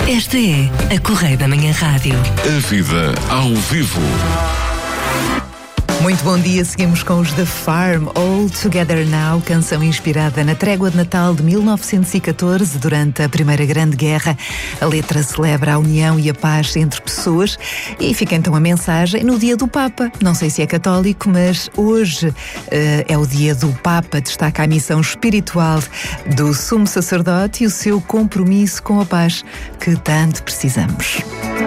Esta é a Correia da Manhã Rádio. A vida ao vivo. Muito bom dia, seguimos com os The Farm, All Together Now, canção inspirada na trégua de Natal de 1914, durante a Primeira Grande Guerra. A letra celebra a união e a paz entre pessoas e fica então a mensagem no dia do Papa. Não sei se é católico, mas hoje é o dia do Papa, destaca a missão espiritual do Sumo Sacerdote e o seu compromisso com a paz que tanto precisamos.